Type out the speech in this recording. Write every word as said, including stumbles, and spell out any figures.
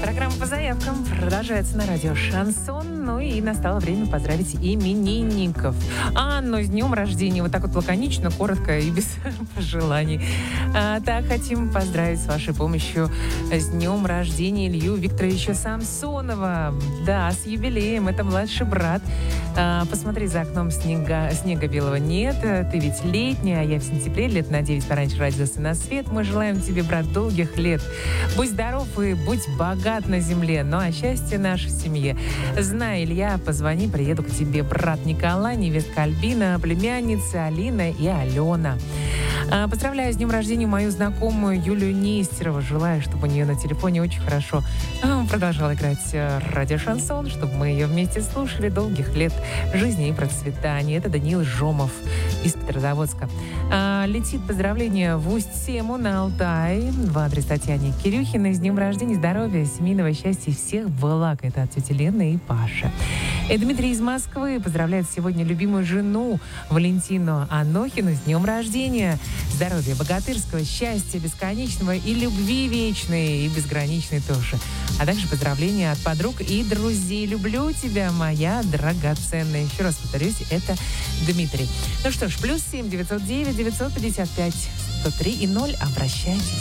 Программа по заявкам продолжается на радио Шансон. Ну и настало время поздравить именинников. Анну с днем рождения. Вот так вот лаконично, коротко и без пожеланий. А, так, хотим поздравить с вашей помощью с днем рождения Илью Викторовича Самсонова. Да, с юбилеем. Это младший брат. А, посмотри, за окном снега, снега белого нет. Ты ведь летняя, а я в сентябре. Лет на девять пораньше родился на свет. Мы желаем тебе, брат, долгих лет. Будь здоров и будь богат на земле. Ну а счастье наше в семье. Знай, Илья, позвони, приеду к тебе. Брат Николай, невестка Альбина, племянницы Алина и Алена. А, поздравляю с днем рождения мою знакомую Юлию Нестерову. Желаю, чтобы у нее на телефоне очень хорошо а, продолжала играть радио Шансон, чтобы мы ее вместе слушали. Долгих лет жизни и процветания. Это Даниил Жомов из Петрозаводска. А, летит поздравление в Усть-Сему на Алтай в адрес Татьяне Кирюхиной. С днем рождения, здоровья, семейного счастья и всех благ. Это от тети Лены и Паши. И Дмитрий из Москвы поздравляет сегодня любимую жену Валентину Анохину с днем рождения. Здоровья богатырского, счастья бесконечного и любви вечной и безграничной тоже. А также поздравления от подруг и друзей. Люблю тебя, моя драгоценная. Еще раз повторюсь, это Дмитрий. Ну что ж, плюс семь девятьсот девять девятьсот пятьдесят пять сто три и ноль. Обращайтесь.